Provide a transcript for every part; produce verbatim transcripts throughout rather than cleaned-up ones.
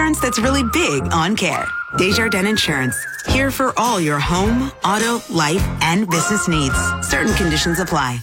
insurance that's really big on care. Desjardins Insurance. Here for all your home, auto, life, and business needs. Certain conditions apply.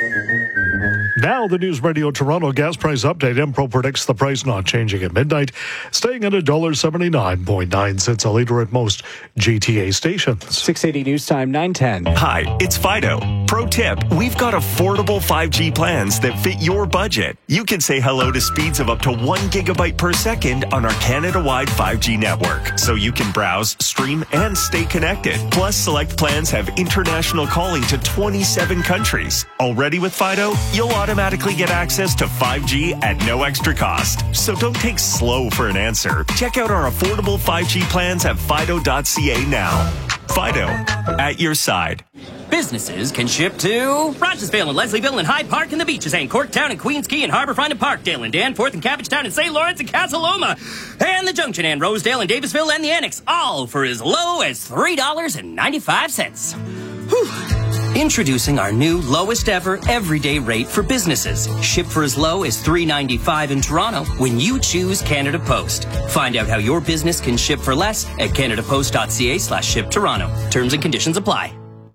Now the News Radio Toronto gas price update. Empro predicts the price not changing at midnight, staying at one dollar seventy-nine point nine cents a litre at most G T A stations. six eighty News Time, nine ten. Hi, it's Fido. Pro tip, we've got affordable five G plans that fit your budget. You can say hello to speeds of up to one gigabyte per second on our Canada-wide five G network, so you can browse, stream, and stay connected. Plus, select plans have international calling to twenty-seven countries. Already with Fido, you'll automatically get access to five G at no extra cost. So don't take slow for an answer. Check out our affordable five G plans at fido dot c a now. Fido, at your side. Businesses can ship to Rogersville and Leslieville and Hyde Park and the Beaches and Corktown and Queens Quay and Harbourfront and Parkdale and Danforth and Cabbagetown and Saint Lawrence and Casa Loma and the Junction and Rosedale and Davisville and the Annex, all for as low as three dollars and ninety-five cents. Whew. Introducing our new lowest ever everyday rate for businesses. Ship for as low as three dollars and ninety-five cents in Toronto when you choose Canada Post. Find out how your business can ship for less at canadapost dot c a slash ship Toronto. Terms and conditions apply.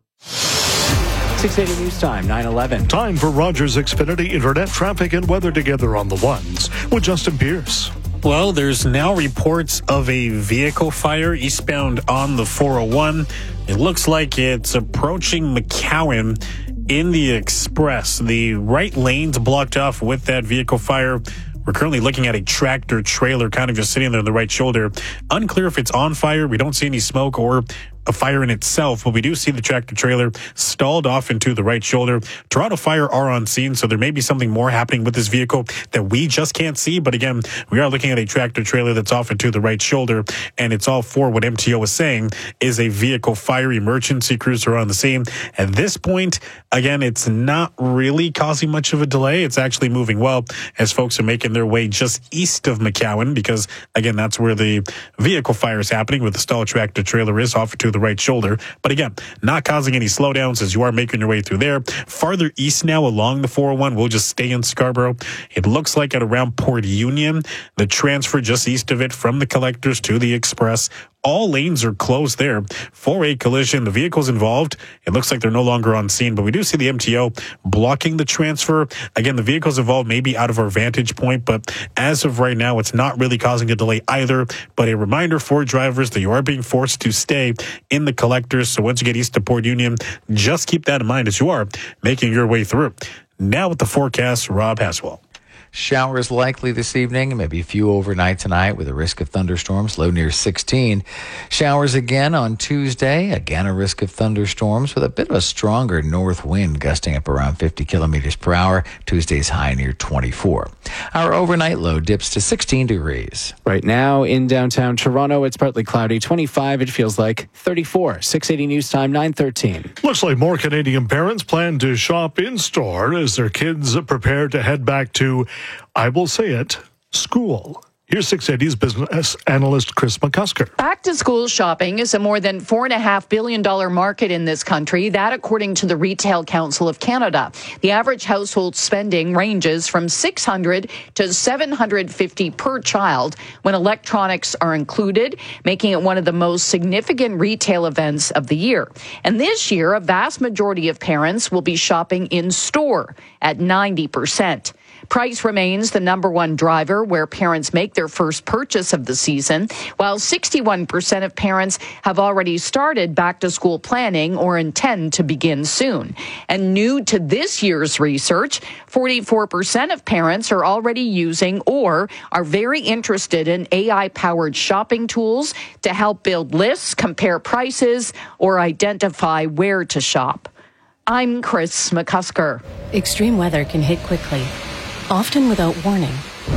six eighty News Time, nine eleven. Time for Rogers Xfinity Internet traffic and weather together on the ones with Justin Pierce. Well, there's now reports of a vehicle fire eastbound on the four oh one. It looks like it's approaching McCowan in the Express. The right lane's blocked off with that vehicle fire. We're currently looking at a tractor trailer kind of just sitting there on the right shoulder. Unclear if it's on fire. We don't see any smoke or a fire in itself, but we do see the tractor trailer stalled off into the right shoulder. Toronto Fire are on scene, so there may be something more happening with this vehicle that we just can't see. But again, we are looking at a tractor trailer that's off into the right shoulder, and it's all for what M T O is saying is a vehicle fire. Emergency crews are on the scene. At this point, again, it's not really causing much of a delay. It's actually moving well as folks are making their way just east of McCowan, because again, that's where the vehicle fire is happening, where the stalled tractor trailer is off into the right shoulder. But again, not causing any slowdowns as you are making your way through there. Farther east now along the four oh one, we'll just stay in Scarborough. It looks like at around Port Union, the transfer just east of it from the collectors to the Express, all lanes are closed there for a collision. The vehicles involved, it looks like they're no longer on scene, but we do see the M T O blocking the transfer. Again, the vehicles involved may be out of our vantage point, but as of right now, it's not really causing a delay either. But a reminder for drivers that you are being forced to stay in the collectors. So once you get east to Port Union, just keep that in mind as you are making your way through. Now with the forecast, Rob Haswell. Showers likely this evening, maybe a few overnight tonight with a risk of thunderstorms, low near sixteen. Showers again on Tuesday, again a risk of thunderstorms with a bit of a stronger north wind gusting up around fifty kilometers per hour. Tuesday's high near twenty-four. Our overnight low dips to sixteen degrees. Right now in downtown Toronto, it's partly cloudy, twenty-five, it feels like thirty-four. six eighty News Time, nine thirteen. Looks like more Canadian parents plan to shop in store as their kids prepare to head back to, I will say it, school. Here's six eighty's business analyst Chris McCusker. Back-to-school shopping is a more than four point five billion dollars market in this country, that according to the Retail Council of Canada. The average household spending ranges from six hundred to seven hundred fifty per child when electronics are included, making it one of the most significant retail events of the year. And this year, a vast majority of parents will be shopping in store at ninety percent. Price remains the number one driver where parents make their first purchase of the season, while sixty-one percent of parents have already started back-to-school planning or intend to begin soon. And new to this year's research, forty-four percent of parents are already using or are very interested in A I-powered shopping tools to help build lists, compare prices, or identify where to shop. I'm Chris McCusker. Extreme weather can hit quickly, often without warning.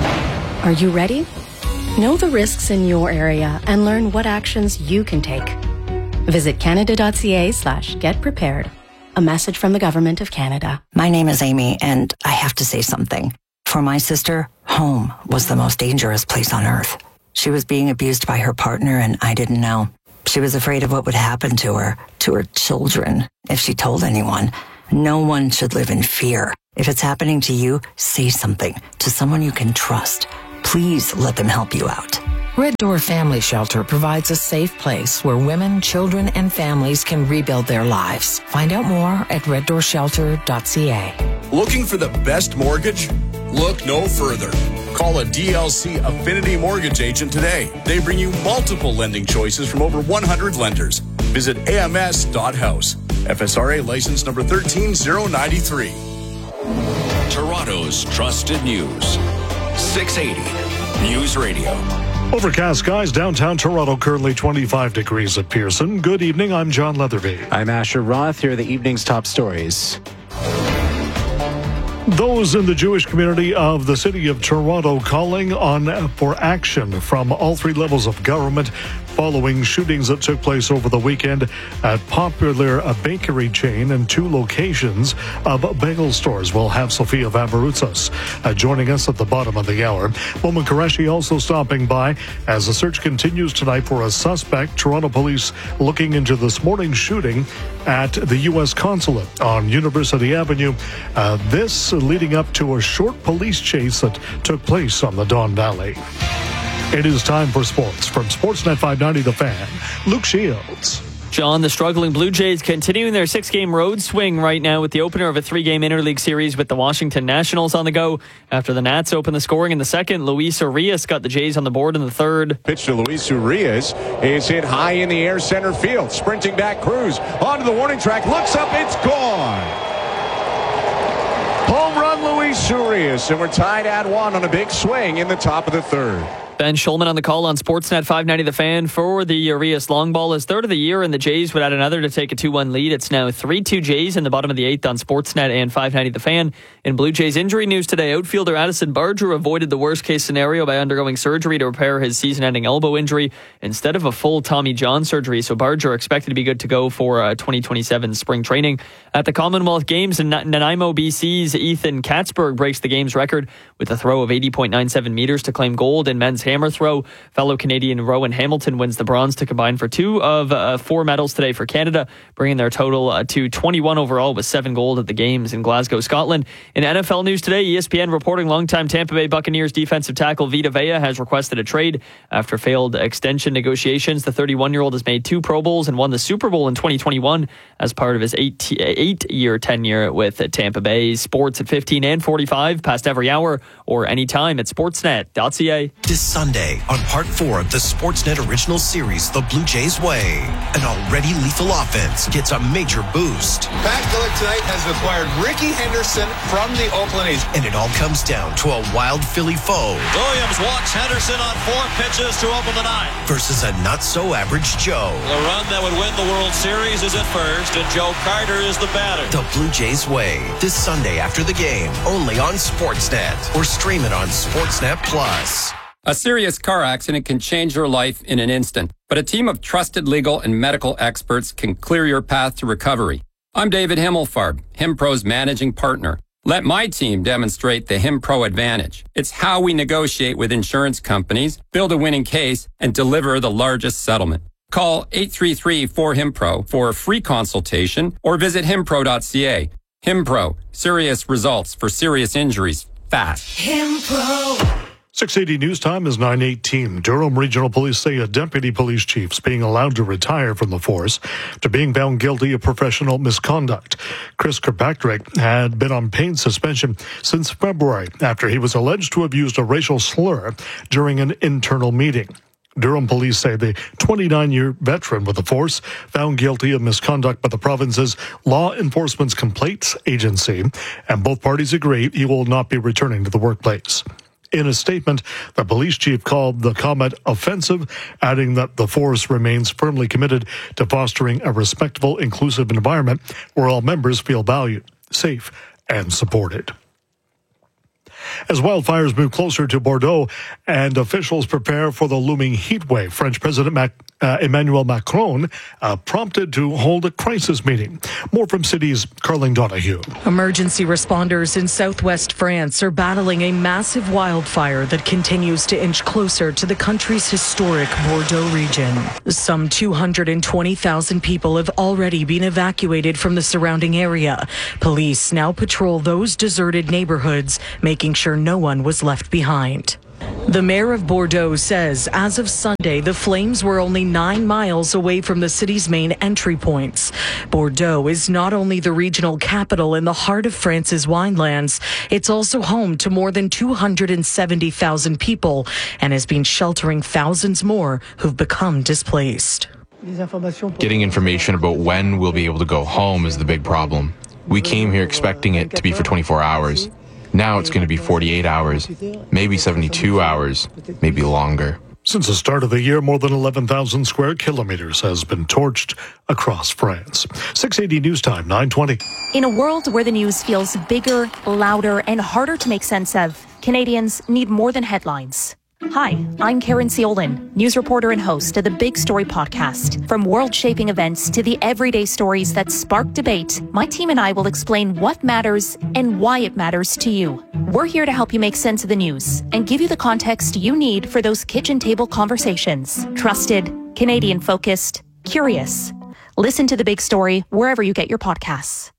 Are you ready? Know the risks in your area and learn what actions you can take. Visit canada.ca slash get prepared. A message from the Government of Canada. My name is Amy, and I have to say something. For my sister, home was the most dangerous place on earth. She was being abused by her partner, and I didn't know. She was afraid of what would happen to her, to her children, if she told anyone. No one should live in fear. If it's happening to you, say something to someone you can trust. Please let them help you out. Red Door Family Shelter provides a safe place where women, children, and families can rebuild their lives. Find out more at red door shelter dot c a. Looking for the best mortgage? Look no further. Call a D L C Affinity Mortgage agent today. They bring you multiple lending choices from over one hundred lenders. Visit A M S dot house. F S R A license number one three zero nine three. Toronto's trusted news. six eighty News Radio. Overcast skies downtown Toronto, currently twenty-five degrees at Pearson. Good evening, I'm John Leatherby. I'm Asher Roth. Here are the evening's top stories. Those in the Jewish community of the city of Toronto calling on for action from all three levels of government following shootings that took place over the weekend at popular a bakery chain and two locations of bagel stores. We'll have Sofia Vabaroutsas uh, joining us at the bottom of the hour. Momin Qureshi also stopping by as the search continues tonight for a suspect. Toronto police looking into this morning's shooting at the U S consulate on University Avenue. Uh, this leading up to a short police chase that took place on the Don Valley. It is time for sports. From Sportsnet five ninety The Fan, Luke Shields. John, the struggling Blue Jays continuing their six-game road swing right now with the opener of a three-game interleague series with the Washington Nationals on the go. After the Nats opened the scoring in the second, Luis Urias got the Jays on the board in the third. Pitch to Luis Urias is hit high in the air center field. Sprinting back, Cruz onto the warning track, looks up, it's gone. Home run, Luis Urias, and we're tied at one on a big swing in the top of the third. Ben Schulman on the call on Sportsnet five ninety The Fan for the Urias long ball. His third of the year, and the Jays would add another to take a two one lead. It's now three two Jays in the bottom of the eighth on Sportsnet and five ninety The Fan. In Blue Jays injury news today, outfielder Addison Barger avoided the worst-case scenario by undergoing surgery to repair his season-ending elbow injury instead of a full Tommy John surgery. So Barger expected to be good to go for uh, twenty twenty-seven spring training. At the Commonwealth Games in Nanaimo, B C's Ethan Katzberg breaks the game's record with a throw of eighty point nine seven meters to claim gold in men's hammer throw. Fellow Canadian Rowan Hamilton wins the bronze to combine for two of uh, four medals today for Canada, bringing their total uh, to twenty-one overall with seven gold at the games in Glasgow, Scotland. In N F L news today, E S P N reporting longtime Tampa Bay Buccaneers defensive tackle Vita Vea has requested a trade after failed extension negotiations. The thirty-one-year-old has made two Pro Bowls and won the Super Bowl in twenty twenty-one as part of his eight, eight-year tenure with Tampa Bay. Sports at fifteen and forty-five, past every hour or anytime at sportsnet dot c a. This Sunday on part four of the Sportsnet original series, The Blue Jays Way, an already lethal offense gets a major boost. Pat Gillick tonight has acquired Ricky Henderson from the Oakland A's. And it all comes down to a wild Philly foe. Williams walks Henderson on four pitches to open the ninth. Versus a not-so-average Joe. The run that would win the World Series is at first, and Joe Carter is the batter. The Blue Jays Way, this Sunday after the game, only on Sportsnet, or stream it on Sportsnet Plus. A serious car accident can change your life in an instant, but a team of trusted legal and medical experts can clear your path to recovery. I'm David Himmelfarb, HimPro's managing partner. Let my team demonstrate the HimPro advantage. It's how we negotiate with insurance companies, build a winning case, and deliver the largest settlement. Call eight three three four HimPro for a free consultation or visit himpro dot c a. HimPro, serious results for serious injuries, fast. HimPro. six eighty News Time is nine eighteen. Durham Regional Police say a deputy police chief is being allowed to retire from the force after being found guilty of professional misconduct. Chris Kirkpatrick had been on paid suspension since February after he was alleged to have used a racial slur during an internal meeting. Durham police say the twenty-nine-year veteran with the force found guilty of misconduct by the province's Law Enforcement Complaints Agency, and both parties agree he will not be returning to the workplace. In a statement, the police chief called the comment offensive, adding that the force remains firmly committed to fostering a respectful, inclusive environment where all members feel valued, safe, and supported. As wildfires move closer to Bordeaux and officials prepare for the looming heat wave, French President Mac, uh, Emmanuel Macron uh, prompted to hold a crisis meeting. More from City's Carling Donahue. Emergency responders in southwest France are battling a massive wildfire that continues to inch closer to the country's historic Bordeaux region. Some two hundred twenty thousand people have already been evacuated from the surrounding area. Police now patrol those deserted neighborhoods, making sure no one was left behind. The mayor of Bordeaux says as of Sunday, the flames were only nine miles away from the city's main entry points. Bordeaux is not only the regional capital in the heart of France's winelands, it's also home to more than two hundred seventy thousand people and has been sheltering thousands more who've become displaced. Getting information about when we'll be able to go home is the big problem. We came here expecting it to be for twenty-four hours. Now it's going to be forty-eight hours, maybe seventy-two hours, maybe longer. Since the start of the year, more than eleven thousand square kilometers has been torched across France. six eighty News Time, nine twenty. In a world where the news feels bigger, louder, and harder to make sense of, Canadians need more than headlines. Hi, I'm Karen Ciolin, news reporter and host of the Big Story podcast. From world-shaping events to the everyday stories that spark debate, my team and I will explain what matters and why it matters to you. We're here to help you make sense of the news and give you the context you need for those kitchen table conversations. Trusted, Canadian-focused, curious. Listen to The Big Story wherever you get your podcasts.